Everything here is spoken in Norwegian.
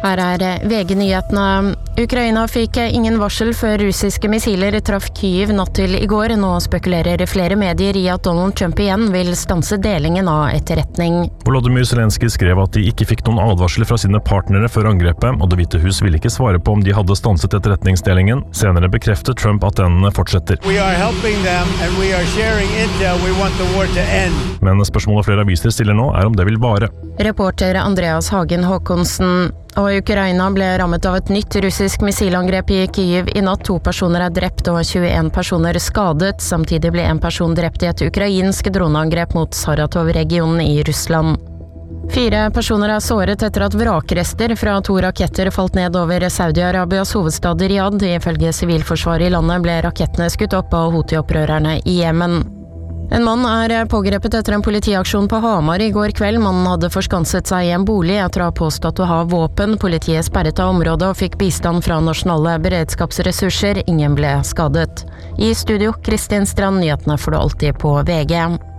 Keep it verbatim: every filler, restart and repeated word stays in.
Her er V G-nyhetene. Ukraina fikk ingen varsel før russiske missiler traff Kyiv natt til i går. Nå spekulerer flere medier i at Donald Trump igjen vil stanse delingen av etterretning. Volodymyr Zelenskyj skrev at de ikke fikk noen advarsler fra sine partnere før angrepet, og Det hvite hus ville ikke svare på om de hadde stanset etterretningsdelingen. Senere bekreftet Trump at den fortsetter. We are helping them and we are sharing intel. We want the war to end. Men spørsmålet flere aviser stiller nå er om det vil vare. Reporter Andreas Hagen Håkonsen. Og Ukraina ble rammet av et nytt russisk missilangrep i Kyiv. I natt to personer er drept og tjueen personer skadet. Samtidig ble en person drept i et ukrainsk droneangrep mot Saratov-regionen i Russland. Fire personer er såret etter at vrakrester fra to raketter falt ned over Saudi-Arabias hovedstad Riyadh. Ifølge sivilforsvaret i landet ble rakettene skutt opp av Houthi-opprørerne i Jemen. En mann er pågrepet etter en politiaksjon på Hamar i går kveld. Mannen hadde forskanset seg i en bolig etter å ha påstått å ha våpen. Politiet sperret av området og fikk bistand fra nasjonale beredskapsressurser. Ingen ble skadet. I studio, Kristin Strand, nyhetene får du alltid på V G.